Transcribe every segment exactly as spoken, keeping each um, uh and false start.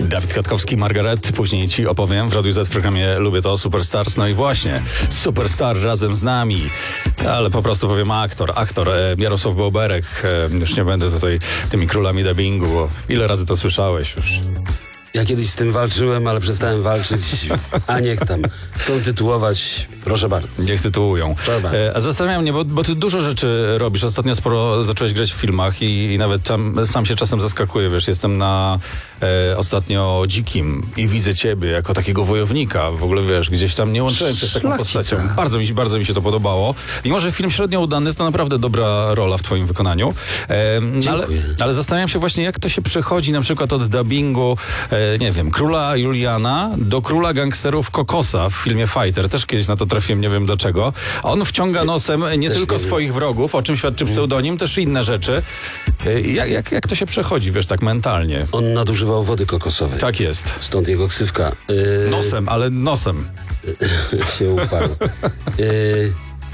Dawid Katkowski, Margaret, później ci opowiem w Radiu Z w programie Lubię to, Superstars. No i właśnie, Superstar razem z nami, ale po prostu powiem aktor, aktor e, Jarosław Boberek. E, już nie będę tutaj tymi królami dubbingu, bo ile razy to słyszałeś już. Ja kiedyś z tym walczyłem, ale przestałem walczyć, a niech tam. Chcą tytułować, proszę bardzo. Niech tytułują. E, a zastanawiam mnie, bo, bo ty dużo rzeczy robisz. Ostatnio sporo zacząłeś grać w filmach i, i nawet tam, sam się czasem zaskakuję. Wiesz, jestem na e, ostatnio Dzikim i widzę ciebie jako takiego wojownika. W ogóle, wiesz, gdzieś tam nie łączyłem się z taką Szlachcica. postacią. Bardzo mi, bardzo mi się to podobało. Mimo że film średnio udany, to naprawdę dobra rola w twoim wykonaniu. E, no, ale, ale zastanawiam się właśnie, jak to się przechodzi na przykład od dubbingu e, nie wiem, króla Juliana do króla gangsterów Kokosa w filmie Fighter. Też kiedyś na to trafiłem, nie wiem dlaczego. A on wciąga nosem nie Też tylko nie swoich wrogów, o czym świadczy pseudonim, też inne rzeczy. Jak, jak, jak to się przechodzi, wiesz, tak mentalnie? On nadużywał wody kokosowej. Tak jest. Stąd jego ksywka. Yy, Nosem, ale nosem. się uparł. Yy,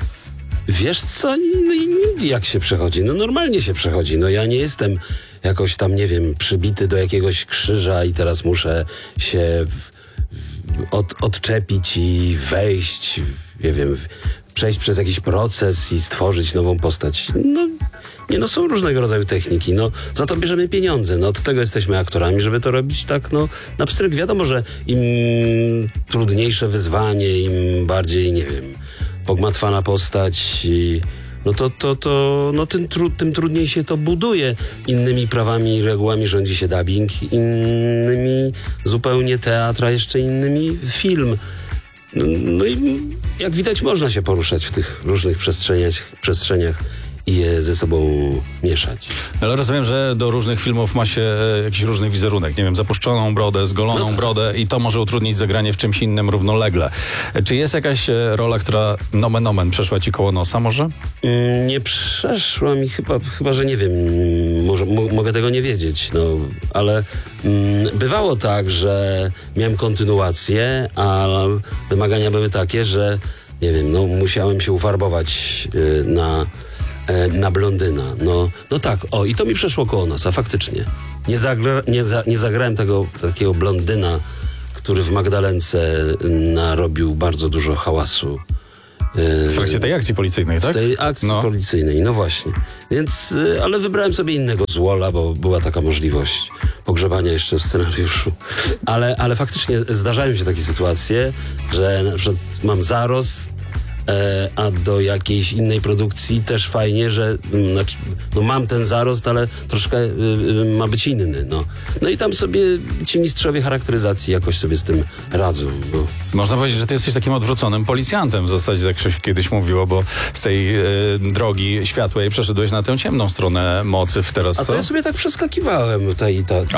wiesz co? No i jak się przechodzi? No normalnie się przechodzi. No ja nie jestem jakoś tam, nie wiem, przybity do jakiegoś krzyża i teraz muszę się od, odczepić i wejść, nie wiem, przejść przez jakiś proces i stworzyć nową postać. No, nie, no są różnego rodzaju techniki, no za to bierzemy pieniądze, no od tego jesteśmy aktorami, żeby to robić tak, no na pstryk. Wiadomo, że im trudniejsze wyzwanie, im bardziej, nie wiem, pogmatwana postać i no to, to, to no tym, tru, tym trudniej się to buduje. Innymi prawami i regułami rządzi się dubbing, innymi zupełnie teatr, a jeszcze innymi film. No, no i jak widać, można się poruszać w tych różnych przestrzeniach, przestrzeniach i je ze sobą mieszać. Ale rozumiem, że do różnych filmów ma się e, jakiś różny wizerunek. Nie wiem, zapuszczoną brodę, zgoloną No tak. brodę i to może utrudnić zagranie w czymś innym równolegle. E, czy jest jakaś e, rola, która nomen omen przeszła ci koło nosa może? Mm, nie przeszła mi chyba, chyba że nie wiem, może, mo, mogę tego nie wiedzieć, no, ale mm, bywało tak, że miałem kontynuację, a wymagania były takie, że nie wiem, no musiałem się ufarbować y, na na blondyna. No, no tak, o i to mi przeszło koło nosa, faktycznie. Nie, zagra, nie, za, nie zagrałem tego takiego blondyna, który w Magdalence narobił bardzo dużo hałasu. W trakcie tej akcji policyjnej, tak? W tej akcji no. policyjnej, no właśnie. Więc, ale wybrałem sobie innego złola, bo była taka możliwość pogrzebania jeszcze w scenariuszu. Ale, ale faktycznie zdarzają się takie sytuacje, że na przykład mam zarost, E, a do jakiejś innej produkcji też fajnie, że m, znaczy, no mam ten zarost, ale troszkę y, y, ma być inny. No. no i tam sobie ci mistrzowie charakteryzacji jakoś sobie z tym radzą. Bo... Można powiedzieć, że ty jesteś takim odwróconym policjantem w zasadzie, jak się kiedyś mówiło, bo z tej y, drogi światłej przeszedłeś na tę ciemną stronę mocy w teraz. A to co? ja sobie tak przeskakiwałem tutaj i tak.